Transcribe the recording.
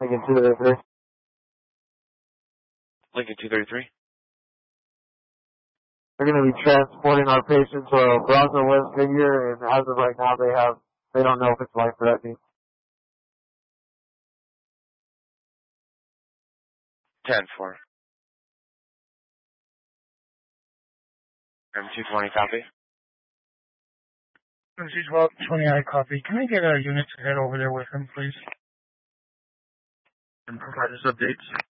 Lincoln 233. Lincoln 233. They're going to be transporting our patient to a Bronco West figure, and as of right now, they don't know if it's life-threatening. 10-4. M220, copy. MC-1220, I copy. Can I get a unit to head over there with him, please? And provide us updates.